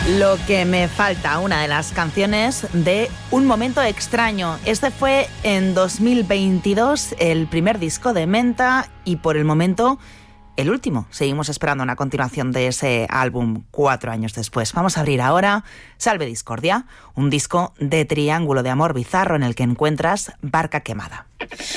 Lo que me falta, una de las canciones de Un Momento Extraño. Este fue en 2022 el primer disco de Menta y por el momento el último. Seguimos esperando una continuación de ese álbum 4 años después. Vamos a abrir ahora Salve Discordia, un disco de triángulo de amor bizarro en el que encuentras Barca Quemada.